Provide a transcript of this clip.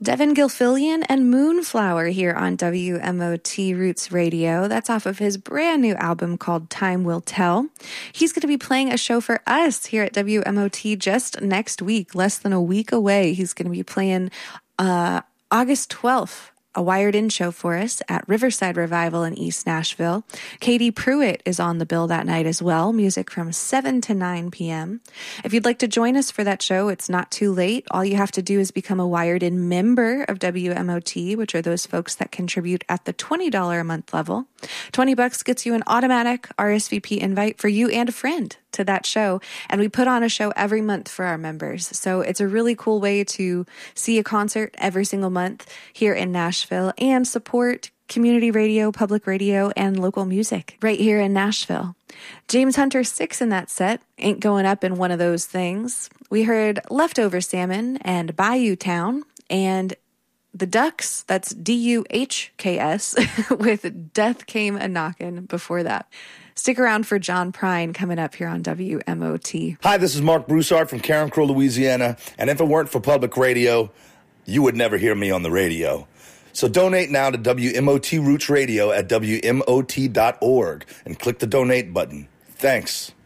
Devin Gilfillian and Moonflower here on WMOT Roots Radio. That's off of his brand new album called Time Will Tell. He's going to be playing a show for us here at WMOT just next week, less than a week away. He's going to be playing August 12th. A Wired In show for us at Riverside Revival in East Nashville. Katie Pruitt is on the bill that night as well, music from 7 to 9 p.m. If you'd like to join us for that show, it's not too late. All you have to do is become a Wired In member of WMOT, which are those folks that contribute at the $20 a month level. $20 gets you an automatic RSVP invite for you and a friend to that show. And we put on a show every month for our members. So it's a really cool way to see a concert every single month here in Nashville and support community radio, public radio, and local music right here in Nashville. James Hunter 6 in that set, Ain't Going Up in One of Those Things. We heard Leftover Salmon and Bayou Town, and the Ducks, that's D-U-H-K-S, with Death Came A-Knockin' before that. Stick around for John Prine coming up here on WMOT. Hi, this is Mark Broussard from Carencro, Louisiana, and if it weren't for public radio, you would never hear me on the radio. So donate now to WMOT Roots Radio at WMOT.org and click the donate button. Thanks.